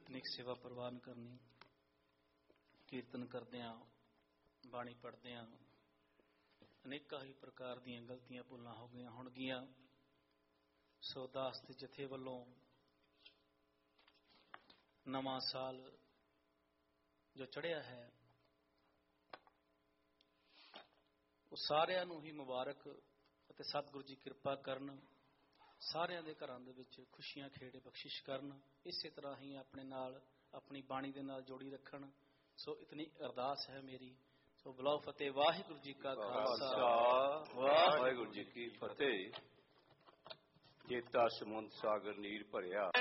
ਕੀਰਤਨਿਕ ਸੇਵਾ ਪ੍ਰਵਾਨ ਕਰਨੀ। ਕੀਰਤਨ ਕਰਦਿਆਂ, ਬਾਣੀ ਪੜ੍ਹਦਿਆਂ ਅਨੇਕਾਂ ਹੀ ਪ੍ਰਕਾਰ ਦੀਆਂ ਗਲਤੀਆਂ ਭੁੱਲਾਂ ਹੋ ਗਈਆਂ ਹੋਣਗੀਆਂ। ਸੋ ਦਾਸ ਦੇ ਜਥੇ ਵੱਲੋਂ ਨਵਾਂ ਸਾਲ ਜੋ ਚੜ੍ਹਿਆ ਹੈ ਉਹ ਸਾਰਿਆਂ ਨੂੰ ਹੀ ਮੁਬਾਰਕ ਅਤੇ ਸਤਿਗੁਰੂ ਜੀ ਕਿਰਪਾ ਕਰਨ, ਸਾਰਿਆਂ ਦੇ ਘਰਾਂ ਦੇ ਵਿੱਚ ਖੁਸ਼ੀਆਂ ਖੇੜੇ ਬਖਸ਼ਿਸ਼ ਕਰਨ। ਇਸੇ ਤਰ੍ਹਾਂ ਹੀ ਆਪਣੇ ਨਾਲ ਆਪਣੀ ਬਾਣੀ ਦੇ ਨਾਲ ਜੋੜੀ ਰੱਖਣ। ਸੋ ਇਤਨੀ ਅਰਦਾਸ ਹੈ ਮੇਰੀ। ਸੋ ਬੁਲਾਓ ਫਤਿਹ। ਵਾਹਿਗੁਰੂ ਜੀ ਕਾ ਖਾਲਸਾ, ਵਾਹਿਗੁਰੂ ਜੀ ਕੀ ਫਤਿਹ। ਚੇਤਾ ਸਮੁੰਦ ਸਾਗਰ ਨੀਰ ਭਰਿਆ।